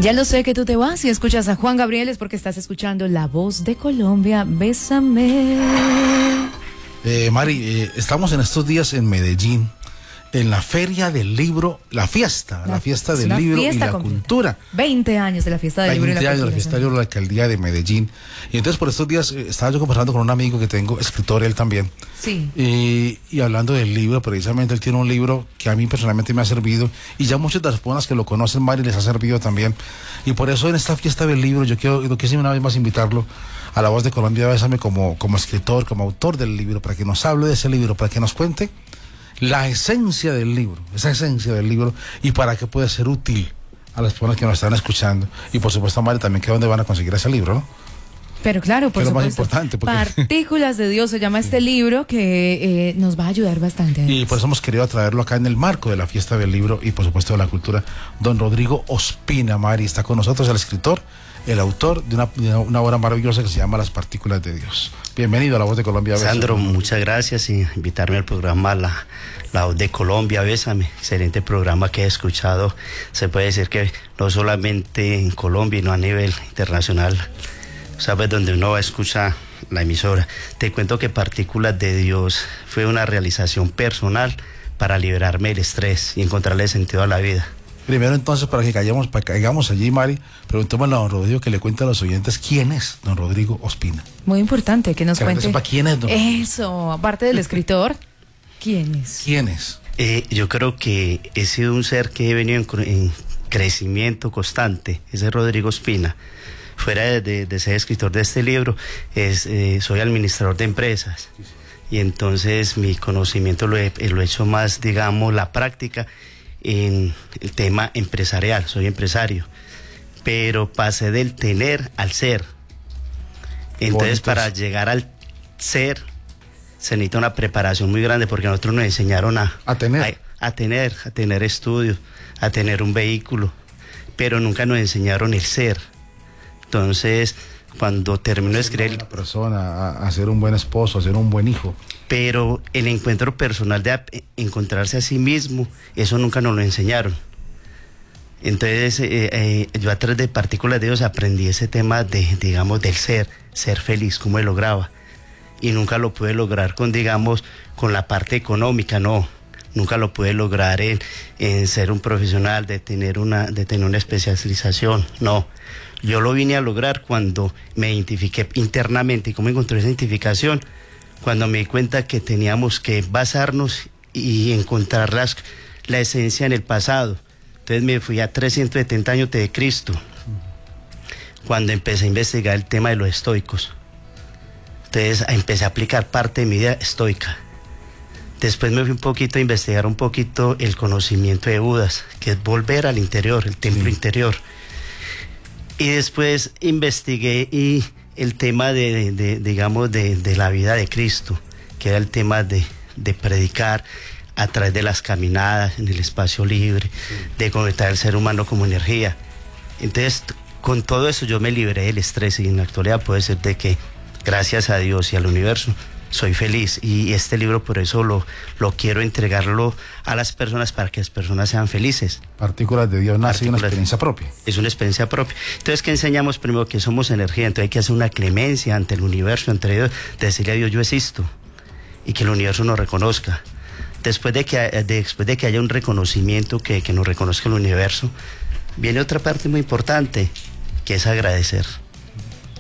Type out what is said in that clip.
Ya lo sé que tú te vas y escuchas a Juan Gabriel, es porque estás escuchando La Voz de Colombia. Bésame. Mari, estamos en estos días en Medellín, en la Feria del Libro, la fiesta del libro y la cultura. 20 años de la fiesta del libro y la cultura. 20 años de la fiesta del libro de la alcaldía de Medellín. Y entonces por estos días estaba yo conversando con un amigo que tengo, escritor él también. Sí. Y hablando del libro, precisamente él tiene un libro que a mí personalmente me ha servido, y ya muchas de las personas que lo conocen, Mari, les ha servido también. Y por eso en esta fiesta del libro yo quiero una vez más invitarlo a La Voz de Colombia, Bésame, como escritor, como autor del libro, para que nos hable de ese libro, para que nos cuente la esencia del libro, esa esencia del libro, y para qué puede ser útil a las personas que nos están escuchando. Y por supuesto, Mari, también que dónde van a conseguir ese libro, ¿no? Pero claro, por supuesto. Más importante. Partículas de Dios se llama este libro que nos va a ayudar bastante. Y por eso hemos querido traerlo acá en el marco de la fiesta del libro y por supuesto de la cultura. Don Rodrigo Ospina, Mari, está con nosotros, el escritor, el autor de una obra maravillosa que se llama Las Partículas de Dios. Bienvenido a La Voz de Colombia, Bésame. Sandro, muchas gracias y invitarme al programa La Voz de Colombia, Bésame. Excelente programa que he escuchado. Se puede decir que no solamente en Colombia, sino a nivel internacional. Sabes, donde uno va a escuchar la emisora. Te cuento que Partículas de Dios fue una realización personal para liberarme del estrés y encontrarle sentido a la vida. Primero entonces, para que caigamos allí, Mari, preguntémosle a don Rodrigo que le cuente a los oyentes quién es don Rodrigo Ospina. Muy importante que nos cuente. Sepa quién es don Rodrigo. Eso, aparte del escritor, ¿quién es? ¿Quién es? Yo creo que he sido un ser que he venido en crecimiento constante. Ese es Rodrigo Ospina. Fuera de ser escritor de este libro, soy administrador de empresas. Y entonces mi conocimiento lo he hecho más, digamos, la práctica en el tema empresarial. Soy empresario, pero pasé del tener al ser. Entonces, para llegar al ser se necesita una preparación muy grande, porque a nosotros nos enseñaron a tener estudios, a tener un vehículo, pero nunca nos enseñaron el ser. Entonces, cuando termino de escribir... Una persona, a ser un buen esposo, a ser un buen hijo. Pero el encuentro personal de encontrarse a sí mismo, eso nunca nos lo enseñaron. Entonces, yo a través de Partículas de Dios aprendí ese tema digamos, del ser feliz, cómo lo lograba. Y nunca lo pude lograr con la parte económica, no. Nunca lo pude lograr en ser un profesional, de tener una especialización, no. Yo lo vine a lograr cuando me identifiqué internamente. ¿Y cómo encontré esa identificación? Cuando me di cuenta que teníamos que basarnos y encontrar la esencia en el pasado. Entonces me fui a 370 años de Cristo, cuando empecé a investigar el tema de los estoicos. Entonces empecé a aplicar parte de mi vida estoica. Después me fui un poquito a investigar un poquito el conocimiento de Budas, que es volver al interior, el templo interior. Y después investigué el tema de la vida de Cristo, que era el tema de predicar a través de las caminadas en el espacio libre, de conectar al ser humano como energía. Entonces, con todo eso yo me libré del estrés, y en la actualidad puedo decir de que gracias a Dios y al universo soy feliz, y este libro por eso lo quiero entregarlo a las personas, para que las personas sean felices. Partículas de Dios nace de una experiencia propia. Es una experiencia propia. Entonces, ¿qué enseñamos? Primero, que somos energía. Entonces hay que hacer una clemencia ante el universo, ante Dios, de decirle a Dios: yo existo, y que el universo nos reconozca. Después de que haya un reconocimiento, que nos reconozca el universo, viene otra parte muy importante, que es agradecer.